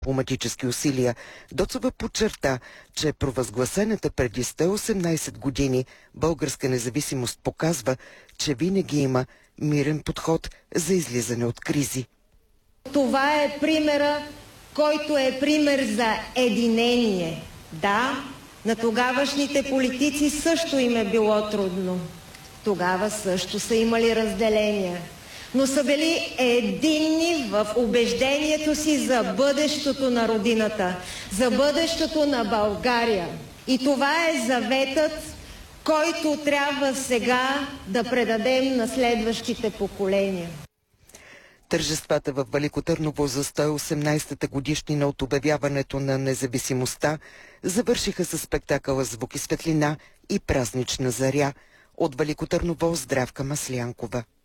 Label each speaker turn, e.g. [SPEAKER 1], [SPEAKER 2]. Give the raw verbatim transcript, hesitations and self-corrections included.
[SPEAKER 1] дипломатически усилия, Доцова подчерта, че провъзгласената преди сто и осемнадесет години българска независимост показва, че винаги има мирен подход за излизане от кризи.
[SPEAKER 2] Това е примера, който е пример за единение. Да, на тогавашните политици също им е било трудно. Тогава също са имали разделения, но са били единни в убеждението си за бъдещето на родината, за бъдещето на България. И това е заветът, който трябва сега да предадем на следващите поколения.
[SPEAKER 1] Тържествата в Велико Търново за сто и осемнадесетата годишнина от обявяването на независимостта завършиха със спектакъла «Звук и светлина» и «Празнична заря». От Велико Търново Здравка Маслянкова.